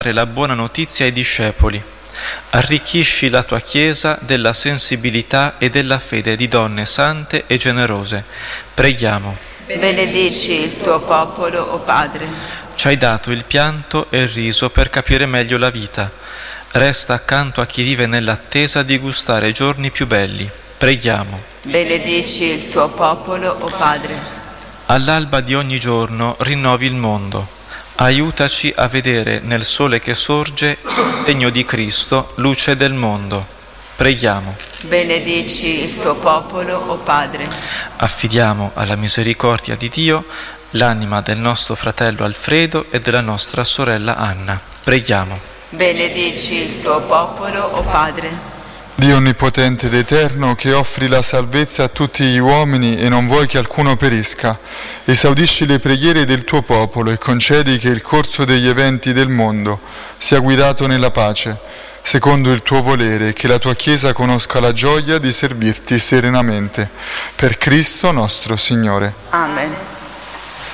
la buona notizia ai discepoli. Arricchisci la tua Chiesa della sensibilità e della fede di donne sante e generose. Preghiamo. Benedici il tuo popolo, o Padre. Ci hai dato il pianto e il riso per capire meglio la vita. Resta accanto a chi vive nell'attesa di gustare giorni più belli. Preghiamo. Benedici il tuo popolo, o Padre. All'alba di ogni giorno rinnovi il mondo. Aiutaci a vedere nel sole che sorge il segno di Cristo, luce del mondo. Preghiamo. Benedici il tuo popolo, o Padre. Affidiamo alla misericordia di Dio l'anima del nostro fratello Alfredo e della nostra sorella Anna. Preghiamo. Benedici il tuo popolo, o Padre. Dio onnipotente ed eterno, che offri la salvezza a tutti gli uomini e non vuoi che alcuno perisca, esaudisci le preghiere del tuo popolo e concedi che il corso degli eventi del mondo sia guidato nella pace, secondo il tuo volere, e che la tua Chiesa conosca la gioia di servirti serenamente. Per Cristo nostro Signore. Amen.